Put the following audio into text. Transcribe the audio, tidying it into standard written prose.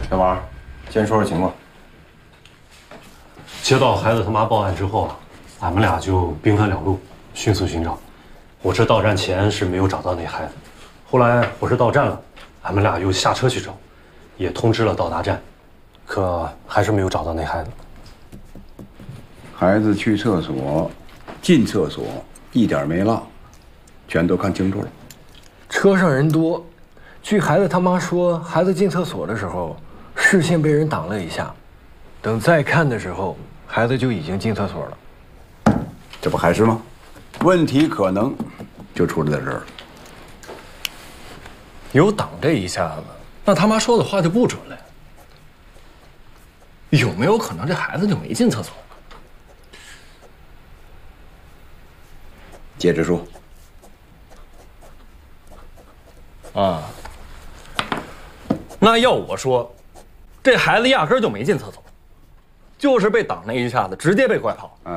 小王，先说说情况。 接到孩子他妈报案之后啊，俺们俩就兵分两路，迅速寻找。火车到站前是没有找到那孩子，后来火车到站了，俺们俩又下车去找，也通知了到达站，可还是没有找到那孩子。 孩子去厕所，进厕所一点没落，全都看清楚了。 车上人多，据孩子他妈说，孩子进厕所的时候，视线被人挡了一下，等再看的时候，孩子就已经进厕所了。 这不还是吗？问题可能就出在这儿了。 有挡这一下子，那他妈说的话就不准了呀。有没有可能这孩子就没进厕所？ 接着说。 啊，那要我说，这孩子压根儿就没进厕所，就是被挡那一下子，直接被拐跑。